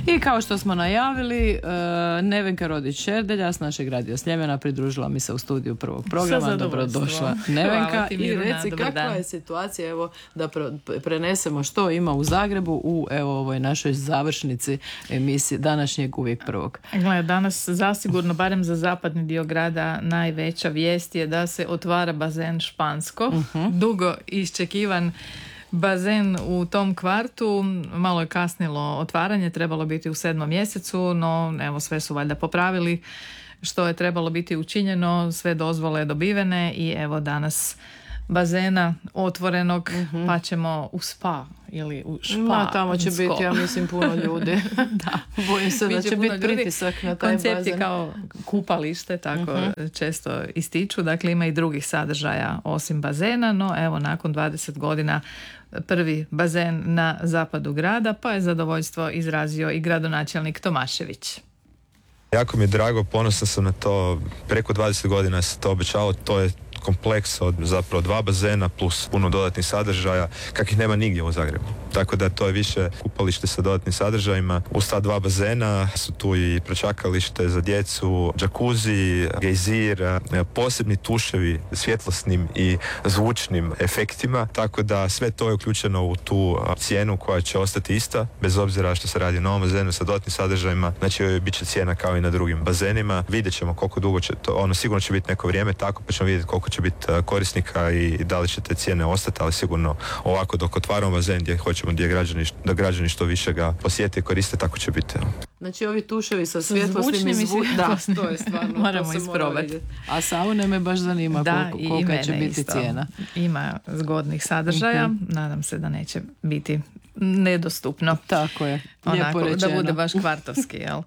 I kao što smo najavili, Nevenka Rodić-Šerdelja s našeg Radio Sljemena pridružila mi se u studiju prvog programa. Dobrodošla, Nevenka. I reci kakva je situacija, evo, da prenesemo što ima u Zagrebu u ovoj našoj završnici emisije današnjeg Uvijek prvog. Gle, danas zasigurno, barem za zapadni dio grada, najveća vijest je da se otvara bazen Špansko. Dugo iščekivan bazen u tom kvartu. Malo je kasnilo otvaranje, trebalo biti u 7. mjesecu, no evo, sve su valjda popravili što je trebalo biti učinjeno, sve dozvole dobivene i evo danas bazena otvorenog, pa ćemo u spa ili u špa. Tamo će biti, ja mislim, puno ljudi. Da. Bojim se da će biti pritisak na taj bazen. Koncept je kao kupalište, tako često ističu. Dakle, ima i drugih sadržaja osim bazena, no evo, nakon 20 godina prvi bazen na zapadu grada, pa je zadovoljstvo izrazio i gradonačelnik Tomašević. Jako mi je drago, ponosan sam na to, preko 20 godina se to obećalo, to je kompleks od zapravo 2 bazena plus puno dodatnih sadržaja kakvih nema nigdje u Zagrebu. Tako da to je više kupalište sa dodatnim sadržajima. Uz ta 2 bazena su tu i pročakalište za djecu, džakuzi, gejzir, posebni tuševi svjetlosnim i zvučnim efektima. Tako da sve to je uključeno u tu cijenu koja će ostati ista, bez obzira što se radi o novom bazenu sa dodatnim sadržajima. Znači, bit će cijena kao i na drugim bazenima. Vidjet ćemo koliko dugo će to, sigurno će biti neko vrijeme tako, pa ćemo vidjeti koliko će biti korisnika i da li će te cijene ostati, ali sigurno ovako dok otvaramo bazen gdje građani što više ga posjete i koriste, tako će biti. Znači, ovi tuševi sa svjetlosnim i zvučnim, da, to je stvarno. Moramo isprobati. A saune me baš zanima kolika će biti isto. Cijena. Ima zgodnih sadržaja, nadam se da neće biti nedostupno. Tako je, lijepo rečeno. Da bude baš kvartovski, jel?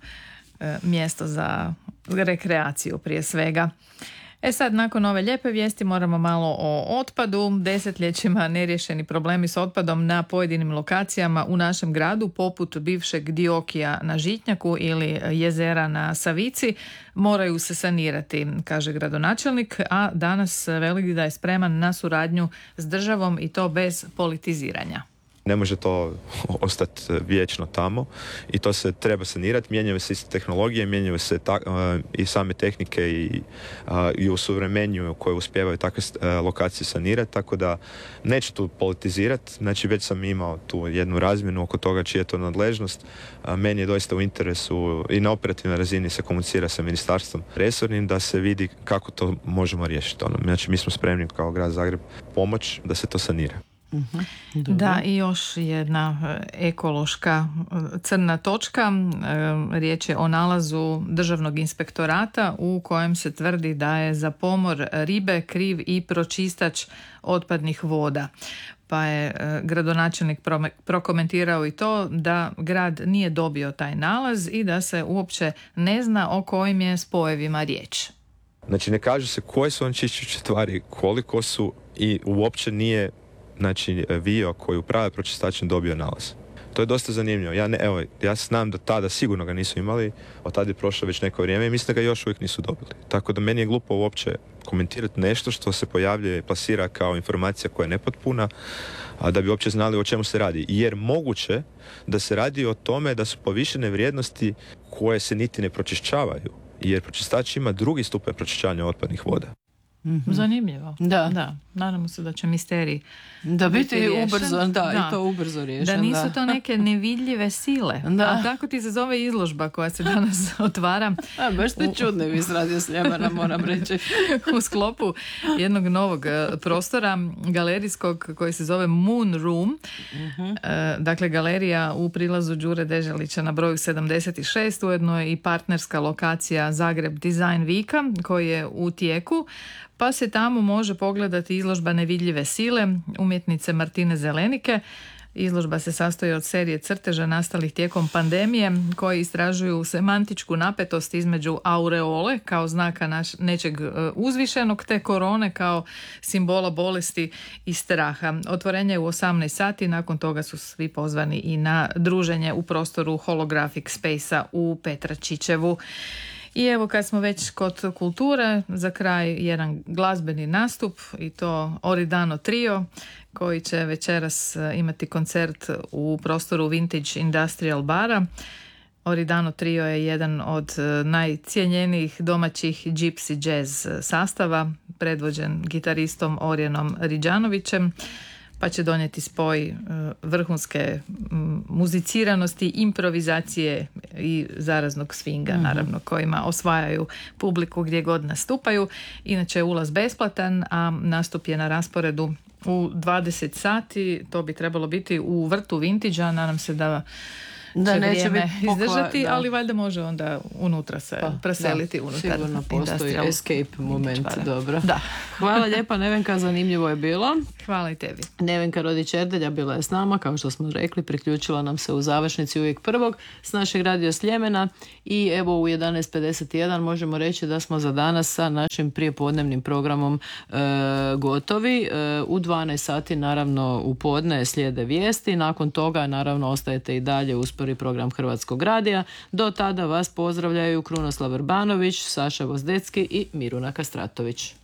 Mjesto za rekreaciju prije svega. Sad, nakon ove lijepe vijesti, moramo malo o otpadu. Desetljećima neriješeni problemi s otpadom na pojedinim lokacijama u našem gradu, poput bivšeg Diokija na Žitnjaku ili jezera na Savici, moraju se sanirati, kaže gradonačelnik, a danas veli da je spreman na suradnju s državom i to bez politiziranja. Ne može to ostati vječno tamo i to se treba sanirati. Mijenjaju se iste tehnologije, mijenjaju se i same tehnike i u suvremenju koje uspijevaju takve lokacije sanirati, tako da neću tu politizirati. Znači, već sam imao tu jednu razmjenu oko toga čija je to nadležnost. Meni je doista u interesu i na operativnoj razini se komunicira sa ministarstvom resornim da se vidi kako to možemo riješiti. Znači, mi smo spremni kao grad Zagreb pomoć da se to sanira. Da, i još jedna ekološka crna točka. Riječ je o nalazu Državnog inspektorata u kojem se tvrdi da je za pomor ribe kriv i pročistač otpadnih voda. Pa je gradonačelnik prokomentirao i to da grad nije dobio taj nalaz i da se uopće ne zna o kojim je spojevima riječ. Znači, ne kaže se koje su onečišćujuće tvari, koliko su i uopće nije VIO koji upravlja pročistačem dobio nalaz. To je dosta zanimljivo. Ja znam da tada sigurno ga nisu imali, od tada je prošlo već neko vrijeme i mislim da ga još uvijek nisu dobili. Tako da meni je glupo uopće komentirati nešto što se pojavljuje i plasira kao informacija koja je nepotpuna, a da bi uopće znali o čemu se radi. Jer moguće da se radi o tome da su povišene vrijednosti koje se niti ne pročišćavaju, jer pročistač ima drugi stupanj pročišćavanja otpadnih voda. Zanimljivo. Da. Nadamo se da će misterij da biti ubrzo, i to ubrzo riješen. Da nisu to neke nevidljive sile. Da. A tako ti se zove izložba koja se danas otvara. Baš ste čudni vi s Radio Sljemena, moram reći. U sklopu jednog novog prostora galerijskog koji se zove Moon Room. Dakle, galerija u prilazu Đure Deželića na broju 76, ujedno je i partnerska lokacija Zagreb Design Weeka koji je u tijeku. Pa se tamo može pogledati izložba Nevidljive sile umjetnice Martine Zelenike. Izložba se sastoji od serije crteža nastalih tijekom pandemije koji istražuju semantičku napetost između aureole kao znaka nečeg uzvišenog te korone kao simbola bolesti i straha. Otvorenje je u 18 sati, nakon toga su svi pozvani i na druženje u prostoru Holographic Space-a u Petračićevu. I evo, kad smo već kod kulture, za kraj jedan glazbeni nastup i to Oridano Trio koji će večeras imati koncert u prostoru Vintage Industrial Bara. Oridano trio je jedan od najcijenjenijih domaćih gypsy jazz sastava, predvođen gitaristom Orjanom Riđanovićem, pa će donijeti spoj vrhunske muziciranosti, improvizacije i zaraznog swinga, naravno, kojima osvajaju publiku gdje god nastupaju. Inače je ulaz besplatan, a nastup je na rasporedu u 20 sati. To bi trebalo biti u vrtu Vintage-a. Nadam se da će neće vrijeme izdržati, ali valjda može onda unutra se preseliti unutar. Sigurno postoji escape moment. Dobro. Da. Hvala lijepa Nevenka, zanimljivo je bilo. Hvala i tebi. Nevenka Rodić-Erdelja bila je s nama, kao što smo rekli, priključila nam se u završnici uvijek prvog s našeg Radio Sljemena i evo u 11:51 možemo reći da smo za danas sa našim prijepodnevnim programom gotovi. U 12 sati naravno u podne slijede vijesti, nakon toga naravno ostajete i dalje uz prvi program Hrvatskog radija. Do tada vas pozdravljaju Krunoslav Vrbanović, Saša Vozdecki i Miruna Kastratović.